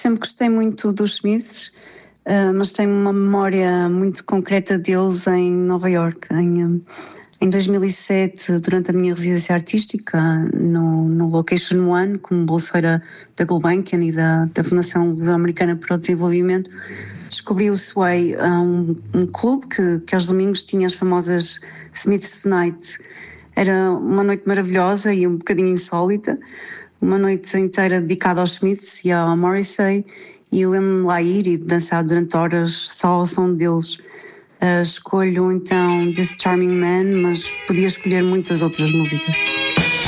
sempre gostei muito dos Smiths, mas tenho uma memória muito concreta deles em Nova York, em 2007, durante a minha residência artística no Location One, como bolseira da Gulbenkian e da Fundação Luso-Americana para o Desenvolvimento. Descobri o Sway, um clube que aos domingos tinha as famosas Smiths Nights. Era uma noite maravilhosa e um bocadinho insólita, uma noite inteira dedicada aos Smiths e ao Morrissey, e lembro-me lá ir e dançar durante horas só ao som deles. Escolho então This Charming Man, mas podia escolher muitas outras músicas.